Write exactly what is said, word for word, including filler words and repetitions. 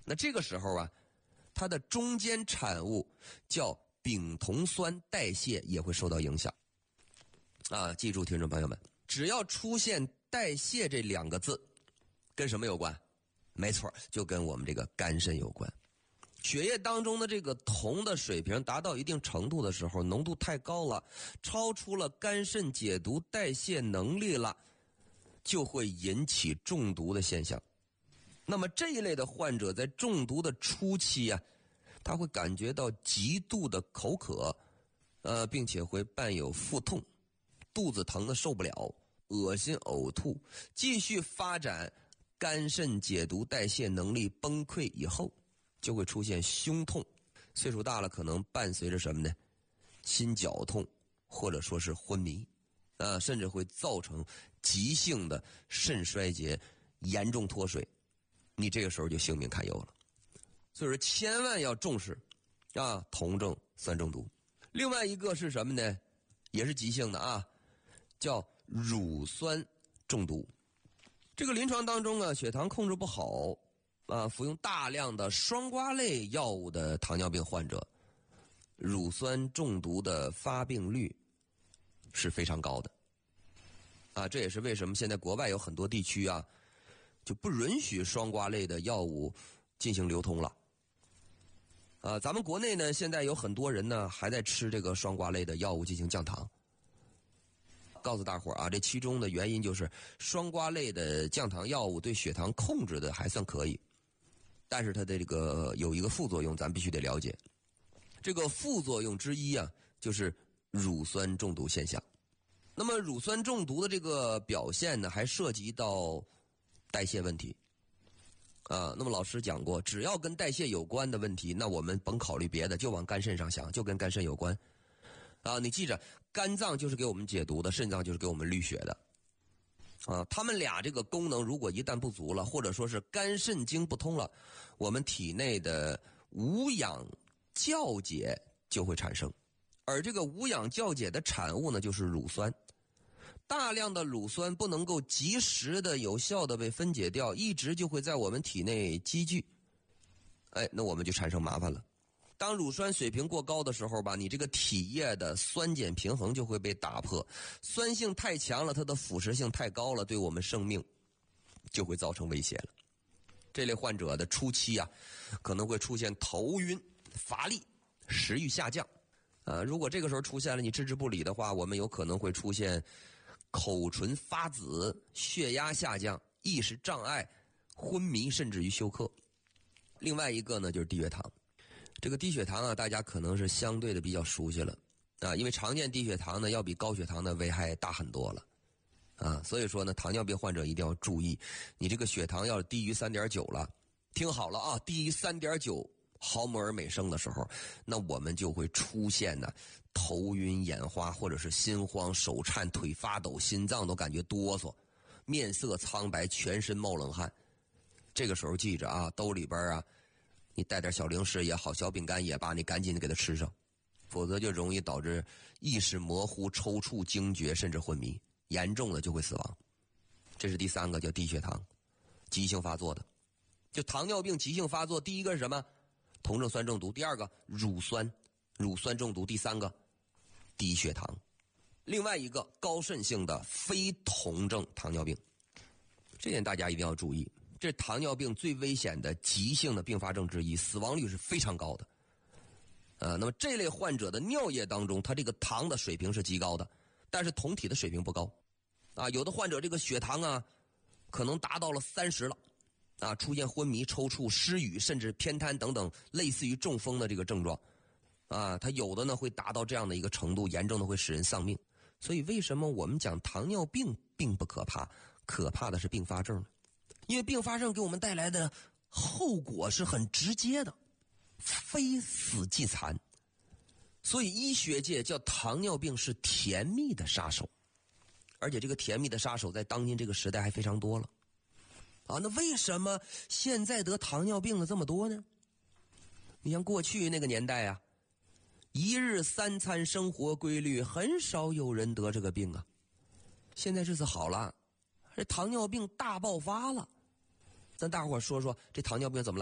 那这个时候啊，它的中间产物叫丙酮酸代谢也会受到影响。啊，记住听众朋友们，只要出现代谢这两个字，跟什么有关？没错，就跟我们这个肝肾有关。血液当中的这个酮的水平达到一定程度的时候，浓度太高了，超出了肝肾解毒代谢能力了，就会引起中毒的现象。那么这一类的患者在中毒的初期啊，他会感觉到极度的口渴，呃，并且会伴有腹痛，肚子疼的受不了，恶心呕吐，继续发展肝肾解毒代谢能力崩溃以后，就会出现胸痛，岁数大了可能伴随着什么呢？心绞痛，或者说是昏迷，啊，甚至会造成急性的肾衰竭，严重脱水，你这个时候就性命堪忧了。所以说千万要重视啊，酮症酸中毒。另外一个是什么呢？也是急性的啊，叫乳酸中毒。这个临床当中啊，血糖控制不好啊，服用大量的双胍类药物的糖尿病患者，乳酸中毒的发病率是非常高的啊。这也是为什么现在国外有很多地区啊，就不允许双胍类的药物进行流通了。啊，咱们国内呢，现在有很多人呢还在吃这个双胍类的药物进行降糖。告诉大伙儿啊，这其中的原因就是双胍类的降糖药物对血糖控制的还算可以，但是它的这个有一个副作用，咱必须得了解。这个副作用之一啊，就是乳酸中毒现象。那么乳酸中毒的这个表现呢，还涉及到代谢问题。啊，那么老师讲过，只要跟代谢有关的问题，那我们甭考虑别的，就往肝肾上想，就跟肝肾有关。啊，你记着，肝脏就是给我们解毒的，肾脏就是给我们滤血的。啊，他们俩这个功能如果一旦不足了，或者说是肝肾经不通了，我们体内的无氧酵解就会产生，而这个无氧酵解的产物呢，就是乳酸。大量的乳酸不能够及时的有效的被分解掉，一直就会在我们体内积聚，哎，那我们就产生麻烦了。当乳酸水平过高的时候吧，你这个体液的酸碱平衡就会被打破，酸性太强了，它的腐蚀性太高了，对我们生命就会造成威胁了。这类患者的初期啊，可能会出现头晕、乏力、食欲下降。啊，如果这个时候出现了你置之不理的话，我们有可能会出现口唇发紫、血压下降、意识障碍、昏迷，甚至于休克。另外一个呢，就是低血糖。这个低血糖啊，大家可能是相对的比较熟悉了啊，因为常见低血糖呢要比高血糖的危害大很多了啊，所以说呢，糖尿病患者一定要注意，你这个血糖要是低于 三点九 了，听好了啊，低于 三点九毫摩尔每升的时候，那我们就会出现呢头晕眼花，或者是心慌手颤腿发抖，心脏都感觉哆嗦，面色苍白，全身冒冷汗。这个时候记着啊，兜里边啊你带点小零食也好，小饼干也罢，你赶紧的给它吃上，否则就容易导致意识模糊、抽搐、惊厥，甚至昏迷，严重的就会死亡。这是第三个，叫低血糖，急性发作的。就糖尿病急性发作，第一个是什么？酮症酸中毒。第二个乳酸，乳酸中毒。第三个低血糖。另外一个高渗性的非酮症糖尿病，这点大家一定要注意，这是糖尿病最危险的急性的并发症之一，死亡率是非常高的。呃，那么这类患者的尿液当中，它这个糖的水平是极高的，但是酮体的水平不高。啊，有的患者这个血糖啊，可能达到了三十了。啊，出现昏迷、抽搐、失语，甚至偏瘫等等类似于中风的这个症状，啊，它有的呢会达到这样的一个程度，严重的会使人丧命。所以为什么我们讲糖尿病并不可怕，可怕的是并发症呢？因为并发症给我们带来的后果是很直接的，非死即残。所以医学界叫糖尿病是甜蜜的杀手，而且这个甜蜜的杀手在当今这个时代还非常多了。啊，那为什么现在得糖尿病的这么多呢？你像过去那个年代啊，一日三餐生活规律，很少有人得这个病啊。现在日子好了，这糖尿病大爆发了。咱大伙说说这糖尿病怎么来？